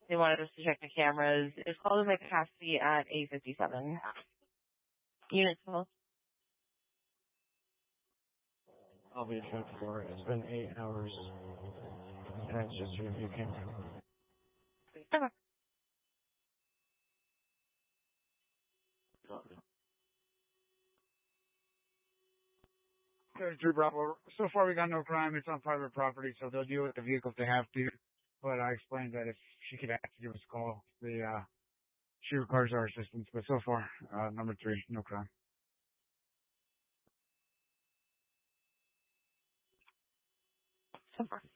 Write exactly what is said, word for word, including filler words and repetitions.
They wanted us to check the cameras. It was called in my capacity at eight fifty-seven. Unit twelve. I'll be at for it. It's been eight hours. And it's just a review camera. Okay. thirty-three Bravo. So far we got no crime. It's on private property, so they'll deal with the vehicle if they have to. But I explained that if she could actually give us a call, the, uh, she requires our assistance. But so far, uh, number three, no crime. So far.